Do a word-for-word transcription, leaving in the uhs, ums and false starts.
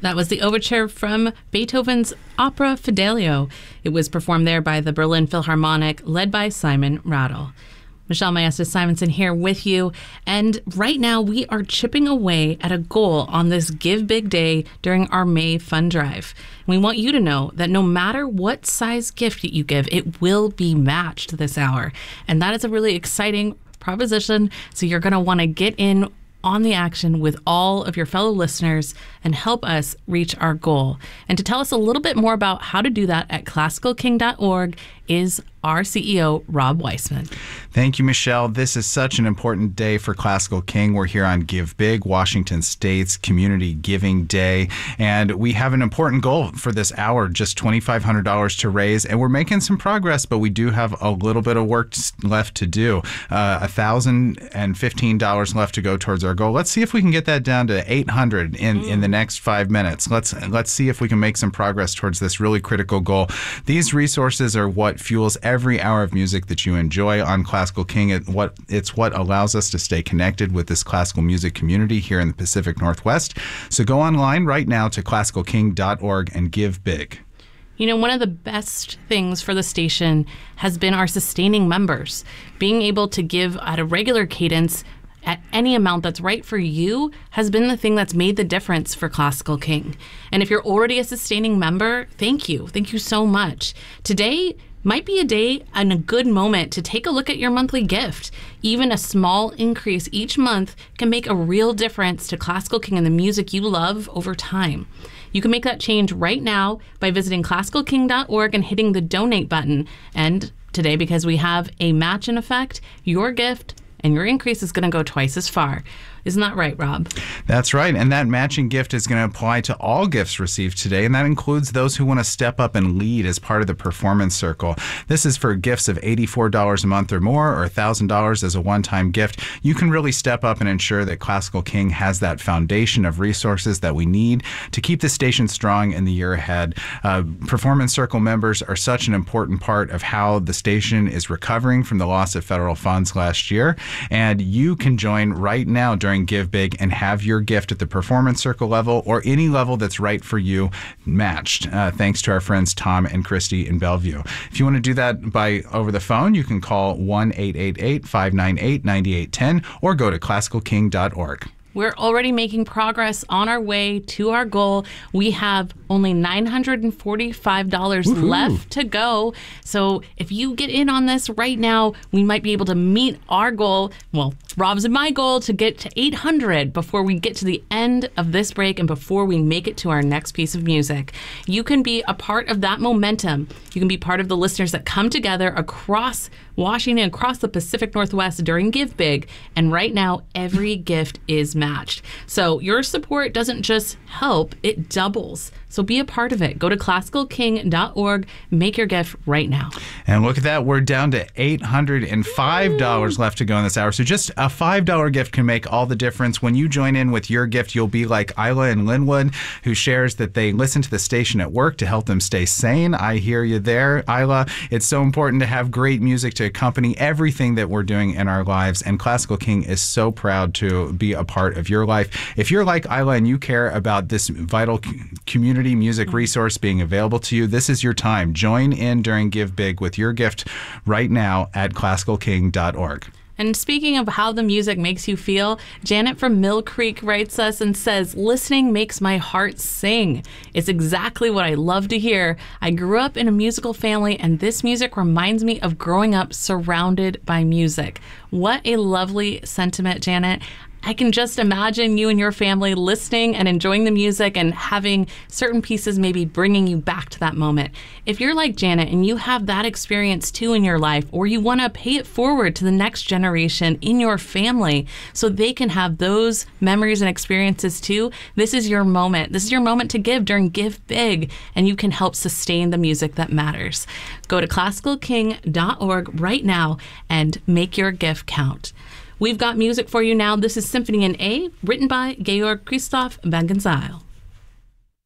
That was the overture from Beethoven's opera Fidelio. It was performed there by the Berlin Philharmonic, led by Simon Rattle. Michelle Maestas Simonson here with you. And right now we are chipping away at a goal on this Give Big Day during our May Fund Drive. We want you to know that no matter what size gift that you give, it will be matched this hour. And that is a really exciting proposition. So you're going to want to get in on the action with all of your fellow listeners and help us reach our goal. And to tell us a little bit more about how to do that at classical king dot org is our C E O, Rob Weissman. Thank you, Michelle. This is such an important day for Classical King. We're here on Give Big, Washington State's Community Giving Day, and we have an important goal for this hour, just two thousand five hundred dollars to raise, and we're making some progress, but we do have a little bit of work left to do. Uh, one thousand fifteen dollars left to go towards our goal. Let's see if we can get that down to eight hundred dollars in, mm. in the next five minutes. Let's, let's see if we can make some progress towards this really critical goal. These resources are what fuels every hour of music that you enjoy on Classical King. It, what, it's what allows us to stay connected with this classical music community here in the Pacific Northwest. So go online right now to classical king dot org and give big. You know, one of the best things for the station has been our sustaining members. Being able to give at a regular cadence at any amount that's right for you has been the thing that's made the difference for Classical King. And if you're already a sustaining member, thank you. Thank you so much. Today might be a day and a good moment to take a look at your monthly gift. Even a small increase each month can make a real difference to Classical King and the music you love over time. You can make that change right now by visiting classical king dot org and hitting the donate button. And today, because we have a match in effect, your gift and your increase is going to go twice as far. Isn't that right, Rob? That's right. And that matching gift is going to apply to all gifts received today, and that includes those who want to step up and lead as part of the Performance Circle. This is for gifts of eighty-four dollars a month or more, or one thousand dollars as a one-time gift. You can really step up and ensure that Classical King has that foundation of resources that we need to keep the station strong in the year ahead. Uh, Performance Circle members are such an important part of how the station is recovering from the loss of federal funds last year, and you can join right now during Give Big and have your gift at the Performance Circle level or any level that's right for you matched, uh, thanks to our friends Tom and Christy in Bellevue. If you want to do that by over the phone, you can call one eight eight eight, five nine eight, nine eight one zero or go to classical king dot org. We're already making progress on our way to our goal. We have only nine hundred forty-five dollars Woo-hoo. left to go. So if you get in on this right now, we might be able to meet our goal. Well, Rob's and my goal to get to eight hundred before we get to the end of this break and before we make it to our next piece of music. You can be a part of that momentum. You can be part of the listeners that come together across Washington, across the Pacific Northwest during Give Big. And right now, every gift is matched. So your support doesn't just help, it doubles. So be a part of it. Go to classical king dot org, make your gift right now. And look at that, we're down to eight hundred five dollars left to go in this hour. So just a five dollar gift can make all the difference. When you join in with your gift, you'll be like Isla in Linwood, who shares that they listen to the station at work to help them stay sane. I hear you there, Isla. It's so important to have great music to accompany everything that we're doing in our lives, and Classical King is so proud to be a part of your life. If you're like Isla and you care about this vital community music resource being available to you, this is your time. Join in during Give Big with your gift right now at classical king dot org. And speaking of how the music makes you feel, Janet from Mill Creek writes us and says, listening makes my heart sing. It's exactly what I love to hear. I grew up in a musical family, and this music reminds me of growing up surrounded by music. What a lovely sentiment, Janet. I can just imagine you and your family listening and enjoying the music and having certain pieces maybe bringing you back to that moment. If you're like Janet and you have that experience too in your life, or you want to pay it forward to the next generation in your family so they can have those memories and experiences too, this is your moment. This is your moment to give during Give Big, and you can help sustain the music that matters. Go to classical king dot org right now and make your gift count. We've got music for you now. This is Symphony in A, written by Georg Christoph Baggenzile.